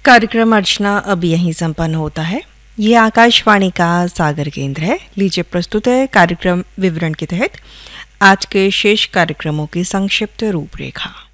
कार्यक्रम अर्चना अब यहीं संपन्न होता है। ये आकाशवाणी का सागर केंद्र है। लीजिए प्रस्तुत है कार्यक्रम विवरण के तहत आज के शेष कार्यक्रमों की संक्षिप्त रूपरेखा।